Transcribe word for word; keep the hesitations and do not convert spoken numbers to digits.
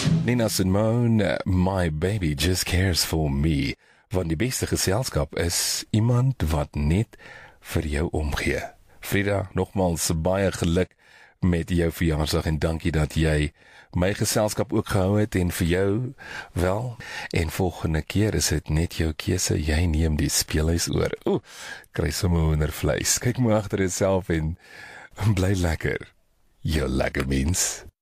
Nina Simone, My Baby Just Cares For Me. Want die beste geselskap is iemand wat net vir jou omgee. Frida, nogmaals baie geluk met jou verjaarsdag en dankie dat jy my geselskap ook gehou het en vir jou wel. En volgende keer is dit net jou keuse, jy neem die speelhuis oor. Oeh, kry sommer hoendervleis. Kyk maar agter jouself en bly lekker. Jou lekker mens.